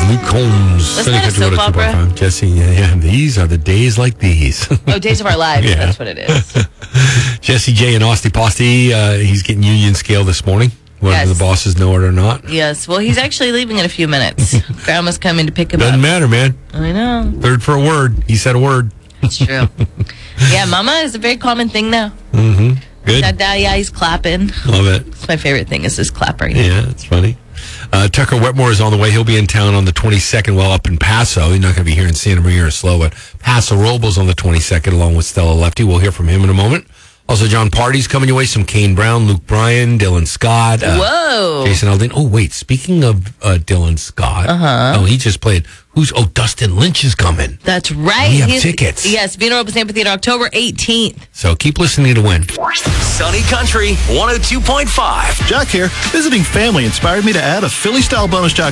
Luke Combs. Wasn't that a soap opera? Jesse, yeah. These are the days like these. Oh, Days of Our Lives. Yeah. That's what it is. Jesse J and Austin Posty, he's getting union scale this morning, whether the bosses know it or not. Yes. Well, he's actually leaving in a few minutes. Grandma's coming to pick him Doesn't up. matter, man. I know. Third for a word. He said a word. It's true. Yeah, mama is a very common thing now. Mm-hmm. Good. Dada, yeah, he's clapping. Love it. It's my favorite thing is this clap right now. Yeah, it's funny. Tucker Wetmore is on the way. He'll be in town on the 22nd, up in Paso. He's not going to be here in Santa Maria or SLO, but Paso Robles on the 22nd, along with Stella Lefty. We'll hear from him in a moment. Also, John Party's coming your way. Some Kane Brown, Luke Bryan, Dylan Scott. Whoa. Jason Aldean. Oh, wait. Speaking of Dylan Scott. Oh, he just played. Dustin Lynch is coming. That's right. We have tickets. Yes, Vino Robles Amphitheater, October 18th. So keep listening to win. Sunny Country 102.5. Jack here. Visiting family inspired me to add a Philly-style bonus jack